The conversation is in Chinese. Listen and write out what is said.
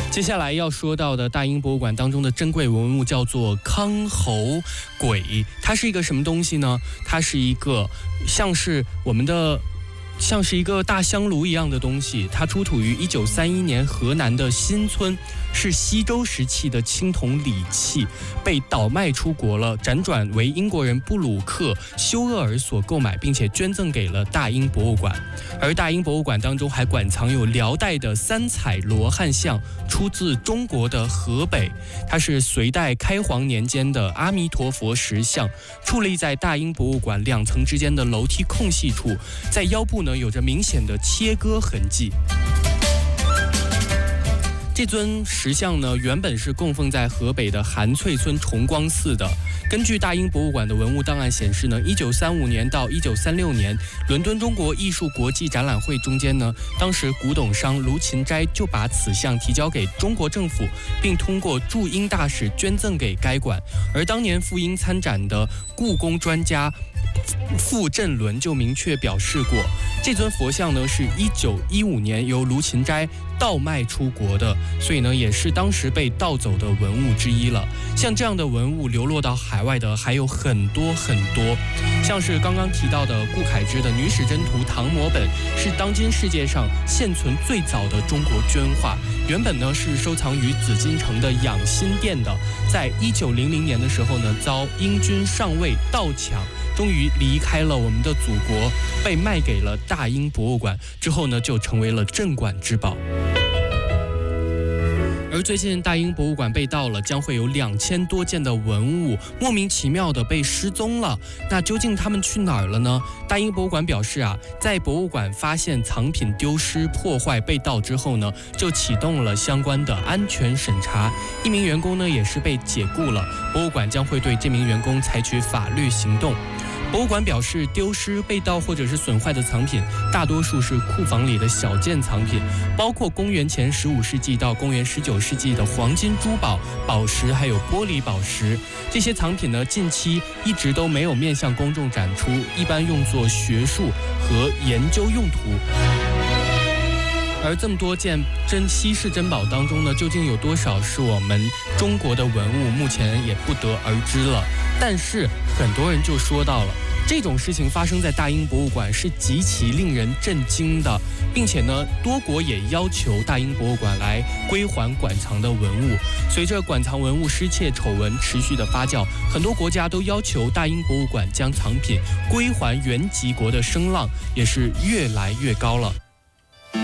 接下来要说到的大英博物馆当中的珍贵文物叫做康侯簋，它是一个什么东西呢？它是一个像是一个大香炉一样的东西，它出土于1931年河南的新村，是西周时期的青铜礼器，被倒卖出国了，辗转为英国人布鲁克·休厄尔所购买，并且捐赠给了大英博物馆。而大英博物馆当中还馆藏有辽代的三彩罗汉像，出自中国的河北，它是隋代开皇年间的阿弥陀佛石像，矗立在大英博物馆2层之间的楼梯空隙处，在腰部呢有着明显的切割痕迹。这尊石像呢，原本是供奉在河北的韩翠村崇光寺的。根据大英博物馆的文物档案显示呢，1935年到1936年，伦敦中国艺术国际展览会中间呢，当时古董商卢芹斋就把此像提交给中国政府，并通过驻英大使捐赠给该馆。而当年赴英参展的故宫专家傅振伦就明确表示过，这尊佛像呢是1915年由卢芹斋倒卖出国的，所以呢也是当时被盗走的文物之一了。像这样的文物流落到海外的还有很多很多，像是刚刚提到的顾恺之的《女史箴图》唐摹本，是当今世界上现存最早的中国绢画，原本呢是收藏于紫禁城的养心殿的，在1900年的时候呢，遭英军上尉盗抢，终于离开了我们的祖国，被卖给了大英博物馆，之后呢就成为了镇馆之宝。而最近大英博物馆被盗了，将会有2000多件的文物莫名其妙的被失踪了。那究竟他们去哪儿了呢？大英博物馆表示在博物馆发现藏品丢失、破坏、被盗之后呢，就启动了相关的安全审查。一名员工呢也是被解雇了，博物馆将会对这名员工采取法律行动。博物馆表示，丢失、被盗或者是损坏的藏品，大多数是库房里的小件藏品，包括公元前15世纪到公元19世纪的黄金珠宝、宝石，还有玻璃宝石。这些藏品呢，近期一直都没有面向公众展出，一般用作学术和研究用途。而这么多件稀世珍宝当中呢，究竟有多少是我们中国的文物，目前也不得而知了。但是很多人就说到了，这种事情发生在大英博物馆是极其令人震惊的，并且呢，多国也要求大英博物馆来归还馆藏的文物。随着馆藏文物失窃丑闻持续的发酵，很多国家都要求大英博物馆将藏品归还原籍国的声浪也是越来越高了。